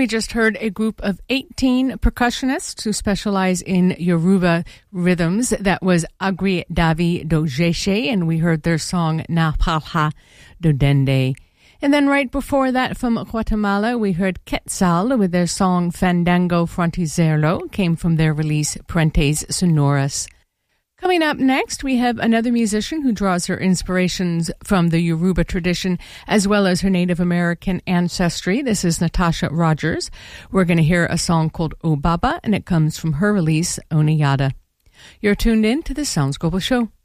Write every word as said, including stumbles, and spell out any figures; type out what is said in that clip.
we just heard a group of eighteen percussionists who specialize in Yoruba rhythms. That was Agri Davi Dojeshe, and we heard their song Na Palha Dodende. And then right before that, from Guatemala, we heard Quetzal with their song Fandango Frontizerlo, came from their release Puentes Sonoras. Coming up next, we have another musician who draws her inspirations from the Yoruba tradition as well as her Native American ancestry. This is Natasha Rogers. We're going to hear a song called Obaba, and it comes from her release Oniyada. You're tuned in to the Sounds Global Show.